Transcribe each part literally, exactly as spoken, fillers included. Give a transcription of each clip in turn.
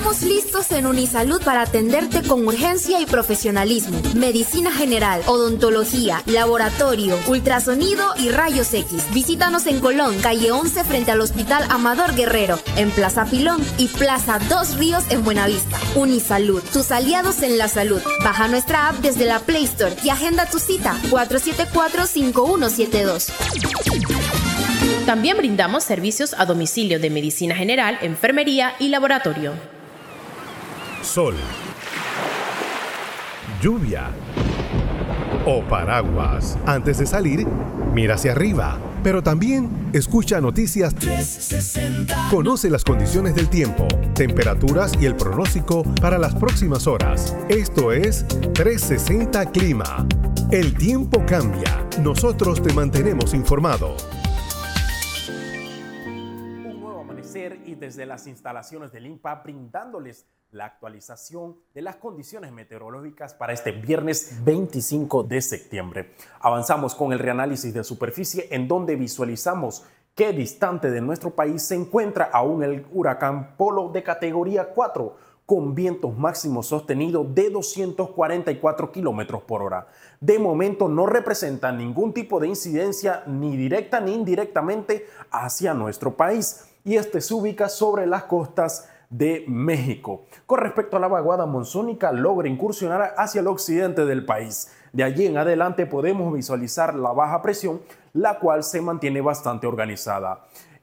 Estamos listos en Unisalud para atenderte con urgencia y profesionalismo. Medicina general, odontología, laboratorio, ultrasonido y rayos X. Visítanos en Colón, calle once frente al Hospital Amador Guerrero, en Plaza Pilón y Plaza Dos Ríos en Buenavista. Unisalud, tus aliados en la salud. Baja nuestra app desde la Play Store y agenda tu cita cuatro siete cuatro, cinco uno siete dos. También brindamos servicios a domicilio de medicina general, enfermería y laboratorio. Sol, lluvia o paraguas. Antes de salir, mira hacia arriba, pero también escucha Noticias trescientos sesenta. Conoce las condiciones del tiempo, temperaturas y el pronóstico para las próximas horas. Esto es trescientos sesenta Clima. El tiempo cambia. Nosotros te mantenemos informado. Un nuevo amanecer y desde las instalaciones del INPA brindándoles la actualización de las condiciones meteorológicas para este viernes veinticinco de septiembre. Avanzamos con el reanálisis de superficie en donde visualizamos que distante de nuestro país se encuentra aún el huracán Polo de categoría cuatro, con vientos máximos sostenidos de doscientos cuarenta y cuatro kilómetros por hora. De momento no representa ningún tipo de incidencia ni directa ni indirectamente hacia nuestro país y este se ubica sobre las costas de México. Con respecto a la vaguada monzónica, logra incursionar hacia el occidente del país. De allí en adelante podemos visualizar la baja presión, la cual se mantiene bastante organizada.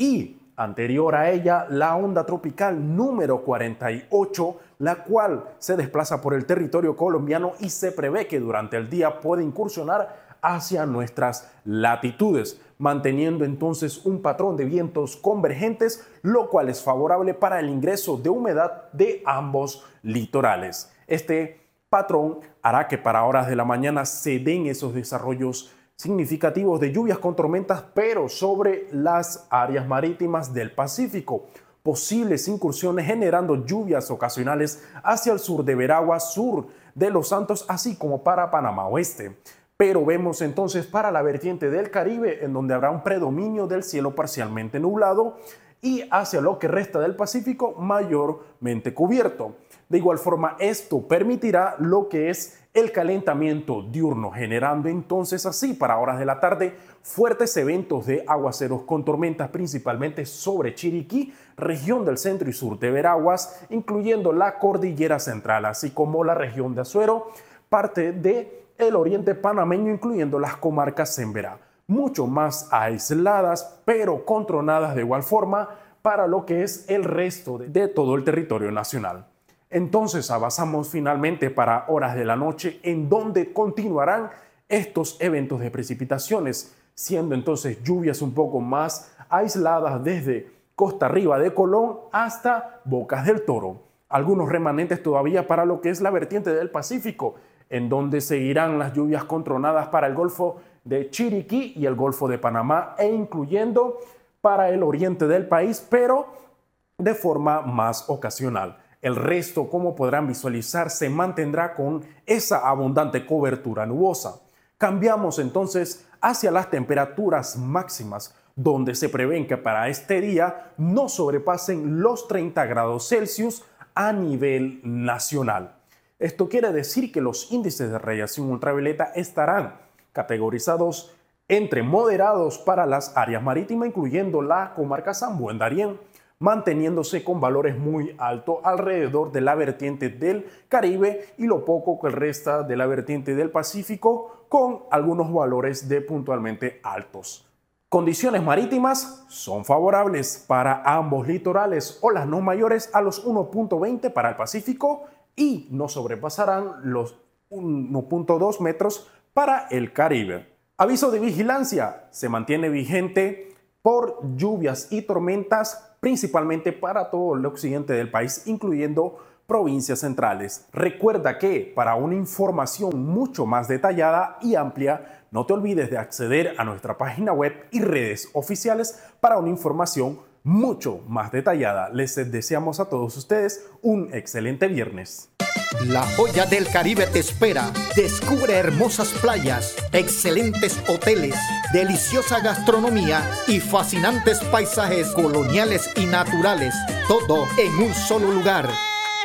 Y anterior a ella, la onda tropical número cuarenta y ocho, la cual se desplaza por el territorio colombiano y se prevé que durante el día puede incursionar hacia nuestras latitudes, manteniendo entonces un patrón de vientos convergentes, lo cual es favorable para el ingreso de humedad de ambos litorales. Este patrón hará que para horas de la mañana se den esos desarrollos significativos de lluvias con tormentas, pero sobre las áreas marítimas del Pacífico. Posibles incursiones generando lluvias ocasionales hacia el sur de Veraguas, sur de Los Santos, así como para Panamá Oeste. Pero vemos entonces para la vertiente del Caribe, en donde habrá un predominio del cielo parcialmente nublado y hacia lo que resta del Pacífico mayormente cubierto. De igual forma, esto permitirá lo que es el calentamiento diurno, generando entonces así para horas de la tarde fuertes eventos de aguaceros con tormentas principalmente sobre Chiriquí, región del centro y sur de Veraguas, incluyendo la cordillera central, así como la región de Azuero, parte de el oriente panameño, incluyendo las comarcas Semberá, mucho más aisladas, pero con tronadas de igual forma para lo que es el resto de, de todo el territorio nacional. Entonces avanzamos finalmente para horas de la noche, en donde continuarán estos eventos de precipitaciones, siendo entonces lluvias un poco más aisladas desde costa arriba de Colón hasta Bocas del Toro. Algunos remanentes todavía para lo que es la vertiente del Pacífico, en donde seguirán las lluvias con tronadas para el Golfo de Chiriquí y el Golfo de Panamá, e incluyendo para el oriente del país, pero de forma más ocasional. El resto, como podrán visualizar, se mantendrá con esa abundante cobertura nubosa. Cambiamos entonces hacia las temperaturas máximas, donde se prevén que para este día no sobrepasen los treinta grados Celsius a nivel nacional. Esto quiere decir que los índices de radiación ultravioleta estarán categorizados entre moderados para las áreas marítimas, incluyendo la comarca San Buen Darién, manteniéndose con valores muy altos alrededor de la vertiente del Caribe y lo poco que resta de la vertiente del Pacífico, con algunos valores de puntualmente altos. Condiciones marítimas son favorables para ambos litorales, olas no mayores a los uno punto veinte para el Pacífico y no sobrepasarán los uno punto dos metros para el Caribe. Aviso de vigilancia se mantiene vigente por lluvias y tormentas, principalmente para todo el occidente del país, incluyendo provincias centrales. Recuerda que para una información mucho más detallada y amplia, no te olvides de acceder a nuestra página web y redes oficiales para una información mucho más detallada. Les deseamos a todos ustedes un excelente viernes. La joya del Caribe te espera. Descubre hermosas playas, excelentes hoteles, deliciosa gastronomía y fascinantes paisajes coloniales y naturales. Todo en un solo lugar.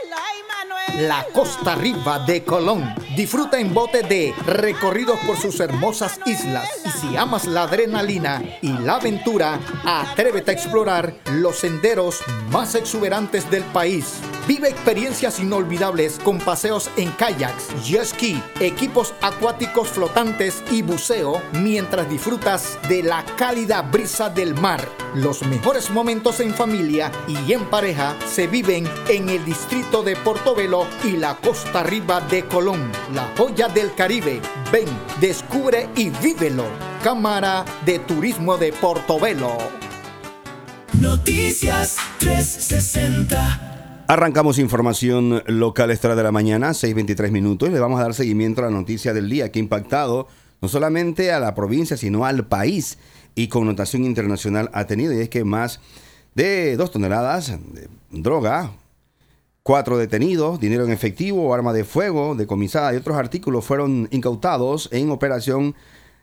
La Costa Riba de Colón. Disfruta en bote de recorridos por sus hermosas islas. Y si amas la adrenalina y la aventura, atrévete a explorar los senderos más exuberantes del país. Vive experiencias inolvidables con paseos en kayaks, jet ski, equipos acuáticos flotantes y buceo mientras disfrutas de la cálida brisa del mar. Los mejores momentos en familia y en pareja se viven en el distrito de Portobelo y la Costa Riba de Colón, la joya del Caribe. Ven, descubre y vívelo. Cámara de Turismo de Portobelo. Noticias trescientos sesenta. Arrancamos información local esta hora de la mañana, seis veintitrés minutos, y le vamos a dar seguimiento a la noticia del día que ha impactado no solamente a la provincia, sino al país, y connotación internacional ha tenido, y es que más de dos toneladas de droga, cuatro detenidos, dinero en efectivo, arma de fuego, decomisada y otros artículos fueron incautados en Operación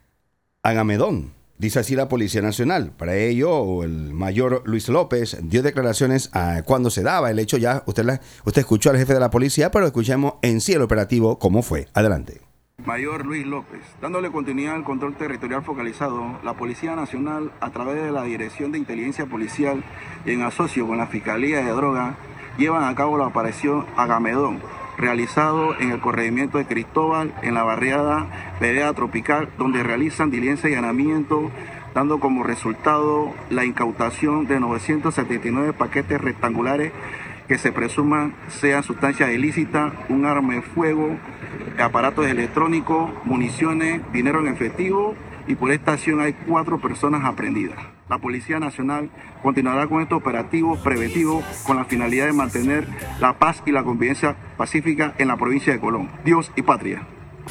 Agamedón. Dice así la Policía Nacional. Para ello, el mayor Luis López dio declaraciones a cuando se daba el hecho. Ya usted, la, usted escuchó al jefe de la policía, pero escuchemos en sí el operativo cómo fue. Adelante. Mayor Luis López. Dándole continuidad al control territorial focalizado, la Policía Nacional, a través de la Dirección de Inteligencia Policial y en asocio con la Fiscalía de Droga, llevan a cabo la operación Agamedón, realizado en el corregimiento de Cristóbal, en la barriada Vereda Tropical, donde realizan diligencia y allanamiento, dando como resultado la incautación de novecientos setenta y nueve paquetes rectangulares que se presuman sean sustancias ilícitas, un arma de fuego, aparatos electrónicos, municiones, dinero en efectivo, y por esta acción hay cuatro personas aprehendidas. La Policía Nacional continuará con estos operativos preventivos con la finalidad de mantener la paz y la convivencia pacífica en la provincia de Colón. Dios y patria.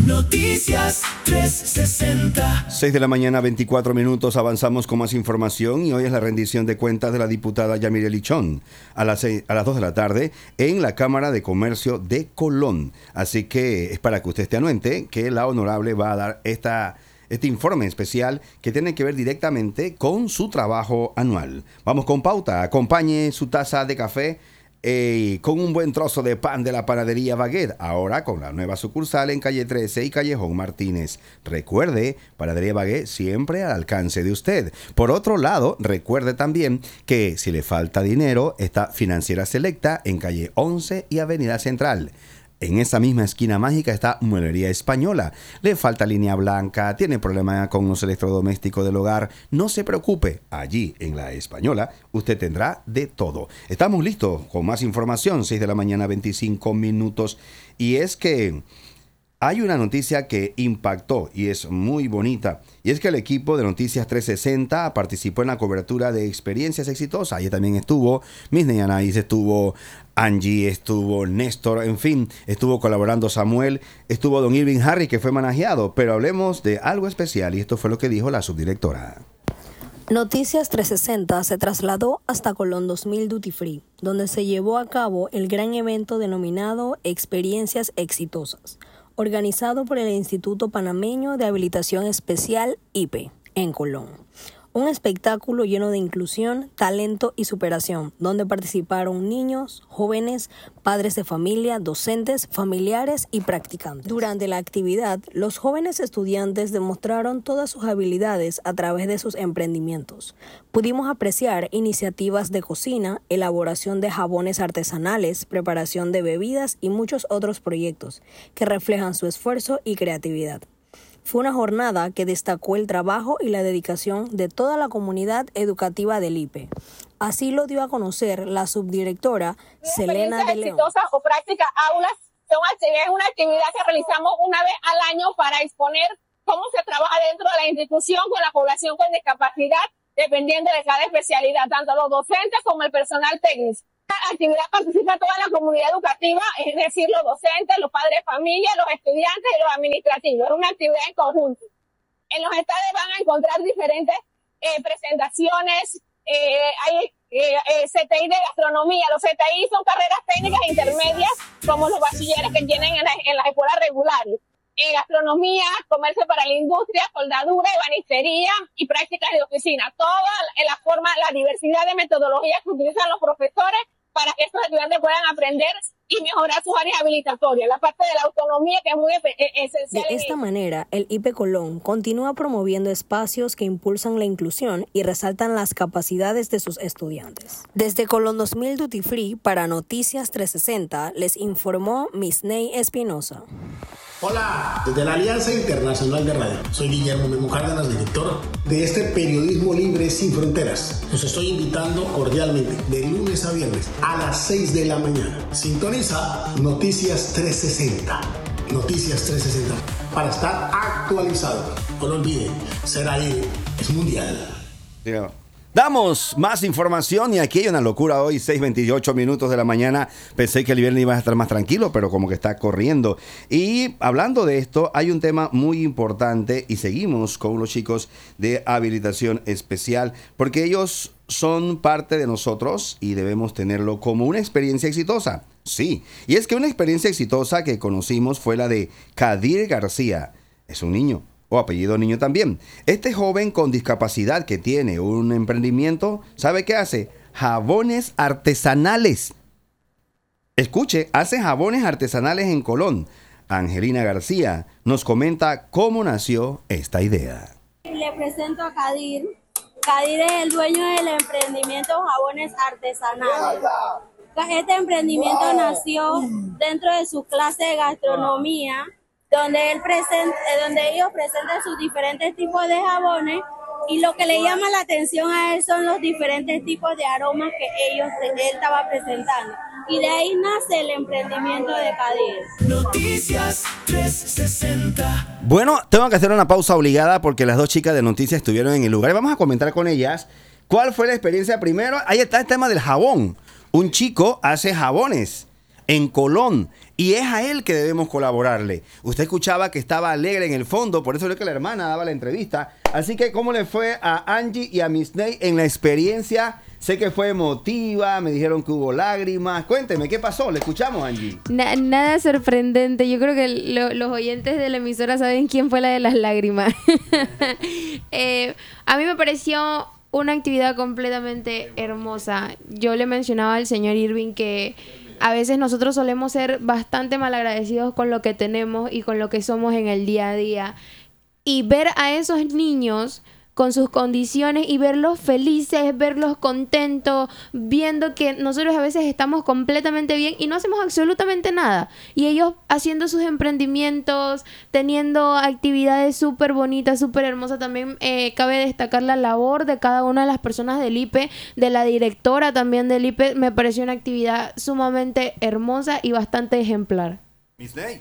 Noticias trescientos sesenta. seis de la mañana, veinticuatro minutos, avanzamos con más información y hoy es la rendición de cuentas de la diputada Yamile Lichón a las, seis, a las dos de la tarde en la Cámara de Comercio de Colón. Así que es para que usted esté anuente que la honorable va a dar esta... este informe especial que tiene que ver directamente con su trabajo anual. Vamos con pauta. Acompañe su taza de café eh, con un buen trozo de pan de la panadería Baguette, ahora con la nueva sucursal en calle trece y Callejón Martínez. Recuerde, panadería Baguette siempre al alcance de usted. Por otro lado, recuerde también que si le falta dinero, está Financiera Selecta en calle once y Avenida Central. En esa misma esquina mágica está Mueblería Española. Le falta línea blanca, tiene problema con los electrodomésticos del hogar. No se preocupe, allí en la Española usted tendrá de todo. Estamos listos con más información, seis de la mañana, veinticinco minutos. Y es que hay una noticia que impactó y es muy bonita. Y es que el equipo de Noticias trescientos sesenta participó en la cobertura de experiencias exitosas. Allí también estuvo Misney Anaís, estuvo Angie, estuvo Néstor, en fin, estuvo colaborando Samuel, estuvo don Irving Harry, que fue manejeado. Pero hablemos de algo especial y esto fue lo que dijo la subdirectora. Noticias trescientos sesenta se trasladó hasta Colón dos mil Duty Free, donde se llevó a cabo el gran evento denominado Experiencias Exitosas, organizado por el Instituto Panameño de Habilitación Especial I P E en Colón. Un espectáculo lleno de inclusión, talento y superación, donde participaron niños, jóvenes, padres de familia, docentes, familiares y practicantes. Durante la actividad, los jóvenes estudiantes demostraron todas sus habilidades a través de sus emprendimientos. Pudimos apreciar iniciativas de cocina, elaboración de jabones artesanales, preparación de bebidas y muchos otros proyectos que reflejan su esfuerzo y creatividad. Fue una jornada que destacó el trabajo y la dedicación de toda la comunidad educativa del I P E. Así lo dio a conocer la subdirectora Selena de León. Exitosas o prácticas aulas son actividades, una actividad que realizamos una vez al año para exponer cómo se trabaja dentro de la institución con la población con discapacidad, dependiendo de cada especialidad, tanto los docentes como el personal técnico. La actividad participa toda la comunidad educativa, es decir, los docentes, los padres de familia, los estudiantes y los administrativos. Es una actividad en conjunto. En los estadios van a encontrar diferentes eh, presentaciones, eh, hay eh, eh, C T I de gastronomía. Los C T I son carreras técnicas intermedias, como los bachilleres que tienen en, la, en las escuelas regulares. Eh, gastronomía, comercio para la industria, soldadura, ebanistería y prácticas de oficina. Toda la forma, la diversidad de metodologías que utilizan los profesores para que estos estudiantes puedan aprender y mejorar sus áreas habilitatorias, la parte de la autonomía que es muy esencial. De esta manera, el I P E Colón continúa promoviendo espacios que impulsan la inclusión y resaltan las capacidades de sus estudiantes. Desde Colón dos mil Duty Free, para Noticias trescientos sesenta, les informó Misney Espinosa. Hola, desde la Alianza Internacional de Radio. Soy Guillermo Memo Cárdenas, director de este periodismo libre sin fronteras. Los estoy invitando cordialmente de lunes a viernes a las seis de la mañana. Sintoniza Noticias trescientos sesenta. Noticias trescientos sesenta para estar actualizado. No lo olviden, ser ahí es mundial. Yeah. Damos más información y aquí hay una locura hoy, seis veintiocho minutos de la mañana. Pensé que el viernes iba a estar más tranquilo, pero como que está corriendo. Y hablando de esto, hay un tema muy importante y seguimos con los chicos de habilitación especial porque ellos son parte de nosotros y debemos tenerlo como una experiencia exitosa. Sí, y es que una experiencia exitosa que conocimos fue la de Kadir García. Es un niño. O apellido niño también. Este joven con discapacidad que tiene un emprendimiento, ¿sabe qué hace? Jabones artesanales. Escuche, hace jabones artesanales en Colón. Angelina García nos comenta cómo nació esta idea. Le presento a Kadir. Kadir es el dueño del emprendimiento Jabones Artesanales. Este emprendimiento nació dentro de su clase de gastronomía, donde él presenta, donde ellos presentan sus diferentes tipos de jabones y lo que le llama la atención a él son los diferentes tipos de aromas que ellos él estaba presentando y de ahí nace el emprendimiento de Kadir. Noticias trescientos sesenta. Bueno, tengo que hacer una pausa obligada porque las dos chicas de noticias estuvieron en el lugar y vamos a comentar con ellas cuál fue la experiencia primero. Ahí está el tema del jabón. Un chico hace jabones en Colón y es a él que debemos colaborarle. Usted escuchaba que estaba alegre en el fondo, por eso es que la hermana daba la entrevista. Así que, ¿cómo le fue a Angie y a Misney en la experiencia? Sé que fue emotiva, me dijeron que hubo lágrimas. Cuénteme, ¿qué pasó? Le escuchamos, Angie. Na- nada sorprendente. Yo creo que lo- los oyentes de la emisora saben quién fue la de las lágrimas. eh, a mí me pareció una actividad completamente hermosa. Yo le mencionaba al señor Irving que a veces nosotros solemos ser bastante malagradecidos con lo que tenemos y con lo que somos en el día a día. Y ver a esos niños con sus condiciones y verlos felices, verlos contentos, viendo que nosotros a veces estamos completamente bien y no hacemos absolutamente nada. Y ellos haciendo sus emprendimientos, teniendo actividades súper bonitas, súper hermosas. También eh, cabe destacar la labor de cada una de las personas del I P E, de la directora también del I P E. Me pareció una actividad sumamente hermosa y bastante ejemplar. Misney.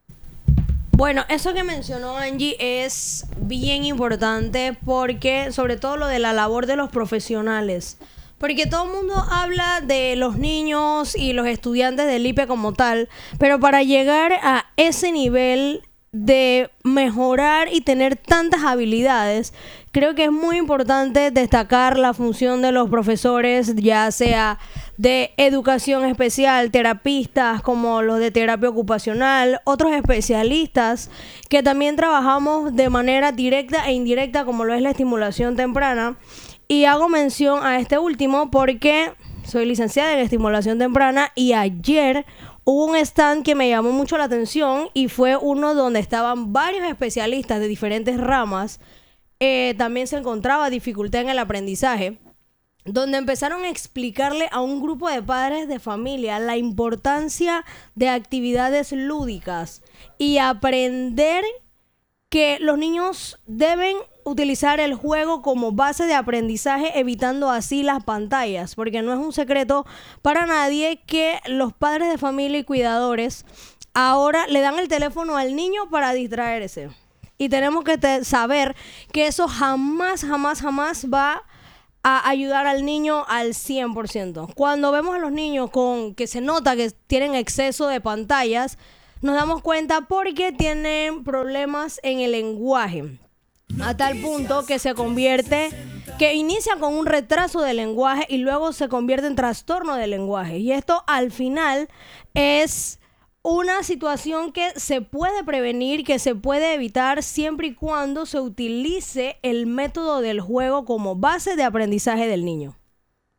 Bueno, eso que mencionó Angie es bien importante porque, sobre todo lo de la labor de los profesionales, porque todo el mundo habla de los niños y los estudiantes del I P E como tal, pero para llegar a ese nivel de mejorar y tener tantas habilidades, creo que es muy importante destacar la función de los profesores, ya sea de educación especial, terapistas como los de terapia ocupacional, otros especialistas que también trabajamos de manera directa e indirecta como lo es la estimulación temprana. Y hago mención a este último porque soy licenciada en estimulación temprana y ayer hubo un stand que me llamó mucho la atención y fue uno donde estaban varios especialistas de diferentes ramas. Eh, también se encontraba dificultad en el aprendizaje, donde empezaron a explicarle a un grupo de padres de familia la importancia de actividades lúdicas y aprender que los niños deben utilizar el juego como base de aprendizaje, evitando así las pantallas, porque no es un secreto para nadie que los padres de familia y cuidadores ahora le dan el teléfono al niño para distraerse. Y tenemos que te- saber que eso jamás, jamás, jamás va a ayudar al niño al cien por ciento. Cuando vemos a los niños con que se nota que tienen exceso de pantallas, nos damos cuenta porque tienen problemas en el lenguaje. A tal punto que se convierte, que inicia con un retraso del lenguaje y luego se convierte en trastorno del lenguaje. Y esto al final es una situación que se puede prevenir, que se puede evitar siempre y cuando se utilice el método del juego como base de aprendizaje del niño.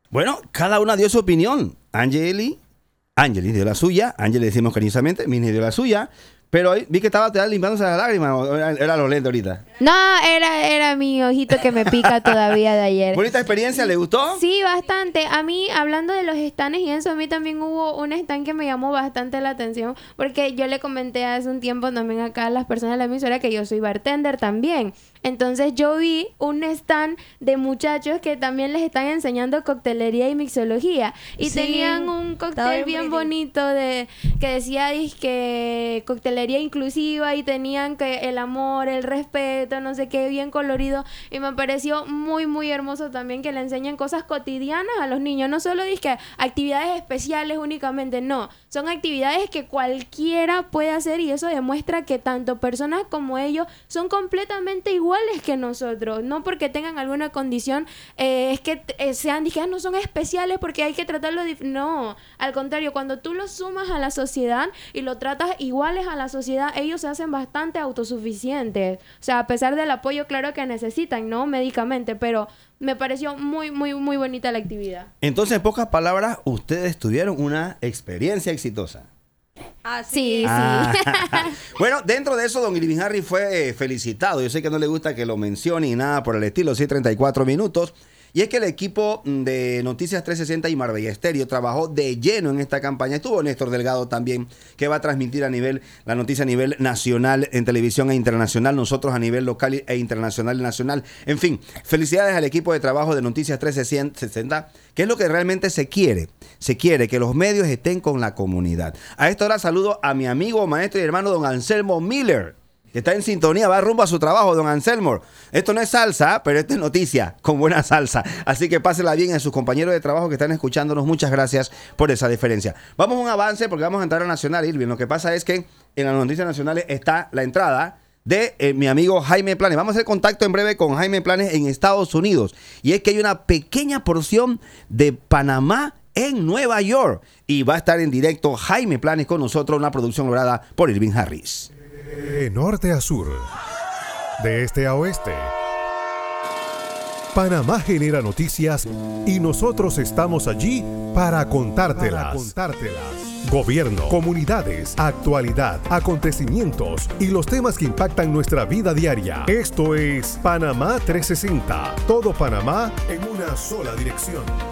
Bueno, cada una dio su opinión. Angeli, Angeli dio la suya, Angeli decimos cariñosamente, Mini dio la suya, pero vi que estaba limpiándose las lágrimas, o era, era lo lento ahorita. No, era, era mi ojito que me pica todavía de ayer. ¿Bonita experiencia? ¿Le gustó? Sí, bastante. A mí, hablando de los stands y eso, a mí también hubo un stand que me llamó bastante la atención, porque yo le comenté hace un tiempo también acá a las personas de la emisora que yo soy bartender también. Entonces yo vi un stand de muchachos que también les están enseñando coctelería y mixología. Y Sí, tenían un cóctel bien bonito de que decía que coctelería inclusiva, y tenían que el amor, el respeto, no sé qué, bien colorido. Y me pareció muy, muy hermoso también que le enseñen cosas cotidianas a los niños. No solo dizque actividades especiales únicamente, no. Son actividades que cualquiera puede hacer, y eso demuestra que tanto personas como ellos son completamente iguales que nosotros. No porque tengan alguna condición eh, es que eh, sean, dije, no son especiales porque hay que tratarlo dif-. No, al contrario, cuando tú los sumas a la sociedad y lo tratas iguales a la sociedad, ellos se hacen bastante autosuficientes. O sea, a pesar del apoyo, claro, que necesitan, ¿no? Médicamente, pero me pareció muy, muy, muy bonita la actividad. Entonces, en pocas palabras, ustedes tuvieron una experiencia exitosa. Ah, sí, Ah. sí. Bueno, dentro de eso, don Irving Harry fue eh, felicitado. Yo sé que no le gusta que lo mencione y nada por el estilo, sí, treinta y cuatro minutos. Y es que el equipo de Noticias trescientos sesenta y Marbella Estéreo trabajó de lleno en esta campaña. Estuvo Néstor Delgado también, que va a transmitir a nivel la noticia a nivel nacional en televisión e internacional, nosotros a nivel local e internacional y nacional. En fin, felicidades al equipo de trabajo de Noticias trescientos sesenta, que es lo que realmente se quiere. Se quiere que los medios estén con la comunidad. A esta hora saludo a mi amigo, maestro y hermano don Anselmo Miller, que está en sintonía, va rumbo a su trabajo, don Anselmo. Esto no es salsa, pero esto es noticia con buena salsa. Así que pásela bien a sus compañeros de trabajo que están escuchándonos. Muchas gracias por esa diferencia. Vamos a un avance porque vamos a entrar a Nacional, Irving. Lo que pasa es que en las noticias nacionales está la entrada de eh, mi amigo Jaime Planes. Vamos a hacer contacto en breve con Jaime Planes en Estados Unidos. Y es que hay una pequeña porción de Panamá en Nueva York. Y va a estar en directo Jaime Planes con nosotros, una producción lograda por Irving Harris. De norte a sur, de este a oeste, Panamá genera noticias y nosotros estamos allí para contártelas. Para contártelas. Gobierno, comunidades, actualidad, acontecimientos y los temas que impactan nuestra vida diaria. Esto es Panamá trescientos sesenta. Todo Panamá en una sola dirección.